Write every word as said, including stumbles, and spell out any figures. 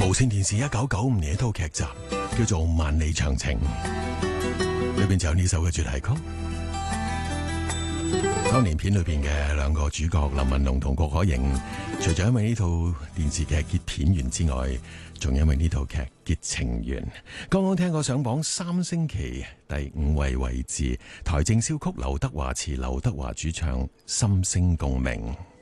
無線電視一九九五年一套劇集叫做《萬里長情》，裏邊就有呢首嘅主題曲。當年片裏邊嘅兩個主角林文龍同郭可盈，除咗因為呢套電視劇結片緣之外，仲因為呢套劇結情緣。剛剛聽過上榜三星期第五位位置，邰正宵曲劉德華詞，劉德華主唱，心聲共鳴。